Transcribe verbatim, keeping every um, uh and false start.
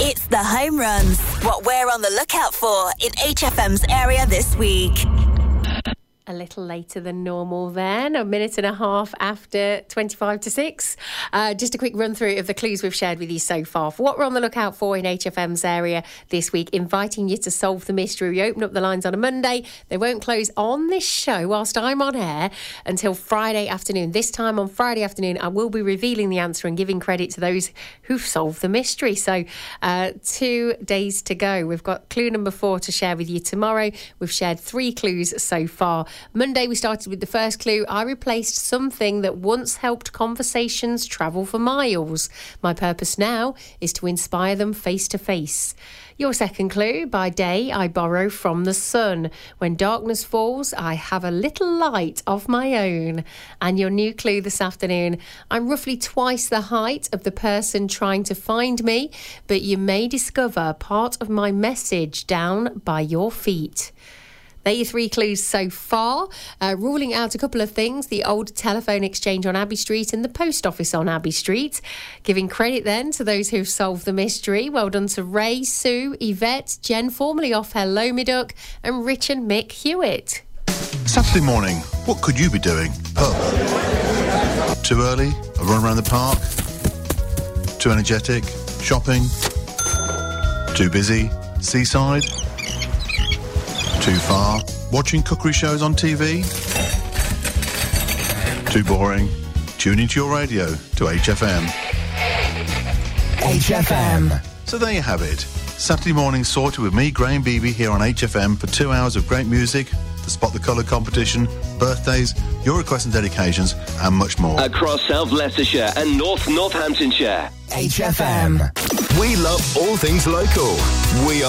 It's the home runs. What we're on the lookout for in H F M's area this week. A little later than normal then, a minute and a half after twenty-five to six. Uh, just a quick run through of the clues we've shared with you so far for what we're on the lookout for in H F M's area this week, inviting you to solve the mystery. We open up the lines on a Monday. They won't close on this show whilst I'm on air until Friday afternoon. This time on Friday afternoon, I will be revealing the answer and giving credit to those who've solved the mystery. So uh, two days to go. We've got clue number four to share with you tomorrow. We've shared three clues so far. Monday, we started with the first clue. I replaced something that once helped conversations travel for miles. My purpose now is to inspire them face to face. Your second clue, by day, I borrow from the sun. When darkness falls, I have a little light of my own. And your new clue this afternoon, I'm roughly twice the height of the person trying to find me, but you may discover part of my message down by your feet. They're your three clues so far, uh, ruling out a couple of things, the old telephone exchange on Abbey Street and the post office on Abbey Street. Giving credit then to those who've solved the mystery. Well done to Ray, Sue, Yvette, Jen, formerly off Hello Me Duck, and Rich and Mick Hewitt. Saturday morning, what could you be doing? Pub. Too early? A run around the park? Too energetic? Shopping? Too busy? Seaside? Too far? Watching cookery shows on T V? Too boring? Tune into your radio to H F M. H F M. So there you have it. Saturday morning sorted with me, Graham Beebe, here on H F M for two hours of great music, the Spot the Colour competition, birthdays, your requests and dedications, and much more. Across South Leicestershire and North Northamptonshire. H F M. We love all things local. We are